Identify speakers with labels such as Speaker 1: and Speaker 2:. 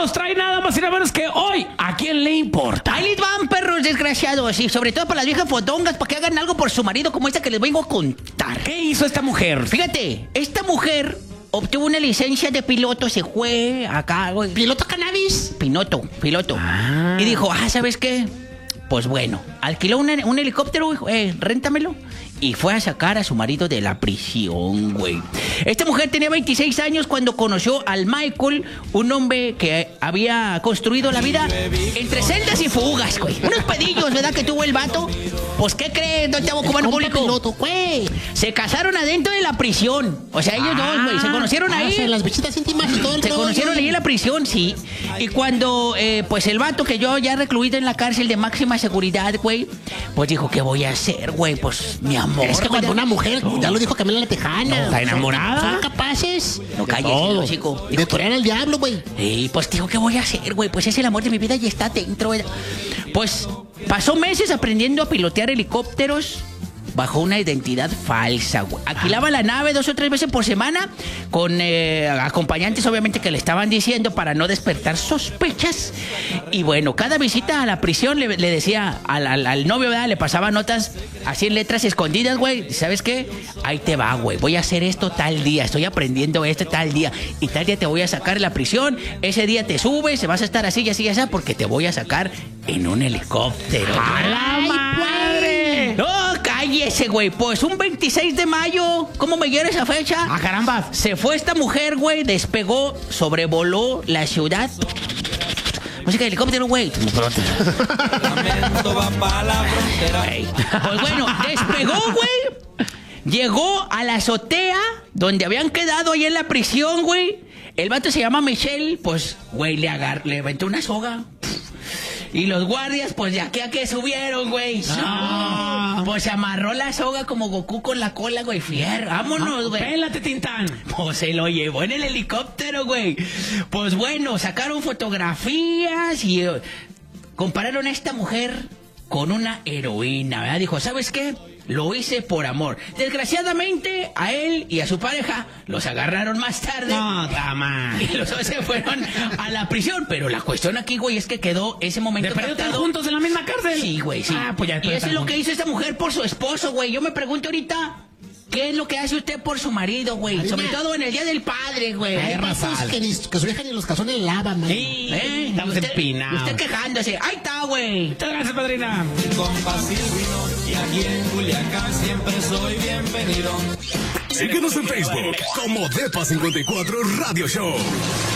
Speaker 1: nos trae nada más y nada menos que hoy. ¿A quién le importa?
Speaker 2: Ahí les van, perros desgraciados. Y sobre todo para las viejas fodongas, para que hagan algo por su marido como esta que les vengo a contar.
Speaker 1: ¿Qué hizo esta mujer?
Speaker 2: Fíjate, esta mujer obtuvo una licencia de piloto, se fue acá, güey. ¿Piloto cannabis? Piloto. Y dijo, ¿sabes qué? Pues bueno, alquiló un helicóptero, güey, réntamelo. Y fue a sacar a su marido de la prisión, güey. Esta mujer tenía 26 años cuando conoció al Michael, un hombre que había construido la vida entre celdas y fugas, güey. Unos pedillos, ¿verdad? Que tuvo el vato. Pues, ¿qué crees, don Chavo Cubano Público?
Speaker 3: Piloto, güey.
Speaker 2: Se casaron adentro de la prisión. O sea, ellos dos, güey, se conocieron ahí.
Speaker 3: O sea, las bichitas íntimas y todo el
Speaker 2: Se
Speaker 3: rollo,
Speaker 2: conocieron
Speaker 3: güey.
Speaker 2: ahí en la prisión, sí. Y cuando, pues el vato que yo ya recluido en la cárcel de máxima seguridad, güey, pues dijo, ¿qué voy a hacer, güey? Pues, mi amor.
Speaker 3: Es que cuando
Speaker 2: güey,
Speaker 3: una mujer, ya lo dijo Camila la Tejana.
Speaker 1: ¿Está enamorada?
Speaker 3: Son capaces.
Speaker 2: No calles, chico.
Speaker 3: De torear al diablo, güey.
Speaker 2: Y pues dijo, ¿qué voy a hacer, güey? Pues es el amor de mi vida y está dentro, güey. Pues pasó meses aprendiendo a pilotear helicópteros bajo una identidad falsa, güey. Alquilaba la nave 2 o 3 veces por semana con acompañantes, obviamente, que le estaban diciendo para no despertar sospechas. Y bueno, cada visita a la prisión le decía al novio, ¿verdad? Le pasaba notas así en letras escondidas, güey. ¿Sabes qué? Ahí te va, güey. Voy a hacer esto tal día. Estoy aprendiendo esto tal día. Y tal día te voy a sacar de la prisión. Ese día te subes, vas a estar así y así y así, porque te voy a sacar en un helicóptero.
Speaker 1: ¡A la madre!
Speaker 2: No, cállese, güey. Pues un 26 de mayo, ¿cómo me llega esa fecha?
Speaker 1: ¡Ah, caramba!
Speaker 2: Se fue esta mujer, güey, despegó, sobrevoló la ciudad. Música de helicóptero, güey. Güey. Pues bueno, despegó, güey. Llegó a la azotea donde habían quedado ahí en la prisión, güey. El vato se llama Michelle, pues, güey, le aventó una soga. Y los guardias, pues, ya que subieron, güey. No. Pues se amarró la soga como Goku con la cola, güey. Fierro, vámonos, güey.
Speaker 1: ¡Pélate, Tintán!
Speaker 2: Pues se lo llevó en el helicóptero, güey. Pues bueno, sacaron fotografías y compararon a esta mujer con una heroína, ¿verdad? Dijo, ¿sabes qué? Lo hice por amor. Desgraciadamente, a él y a su pareja los agarraron más tarde.
Speaker 1: No, dama.
Speaker 2: Y los dos se fueron a la prisión. Pero la cuestión aquí, güey, es que quedó ese momento
Speaker 1: ¿De perdido están
Speaker 2: captado.
Speaker 1: juntos en la misma cárcel?
Speaker 2: Sí, güey, sí.
Speaker 1: Pues ya
Speaker 2: y eso es lo
Speaker 1: juntos.
Speaker 2: que hizo esta mujer por su esposo, güey. Yo me pregunto ahorita, ¿qué es lo que hace usted por su marido, güey?
Speaker 3: Ay,
Speaker 2: Sobre
Speaker 3: ya.
Speaker 2: todo en el Día del Padre, güey.
Speaker 3: Hay pasos que su vieja ni los calzones lava, man.
Speaker 1: Sí, estamos empinados.
Speaker 2: Usted quejándose. Ahí está, güey.
Speaker 1: Muchas gracias, padrina.
Speaker 4: Y aquí en Culiacán siempre soy bienvenido.
Speaker 5: Síguenos en Facebook como Depa54 Radio Show.